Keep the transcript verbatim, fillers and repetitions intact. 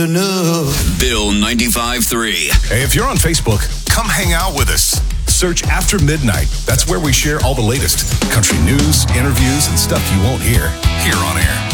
Bill ninety-five three. Hey, if you're on Facebook, come hang out with us. Search After Midnight. That's where we share all the latest country news, interviews, and stuff you won't hear here on air.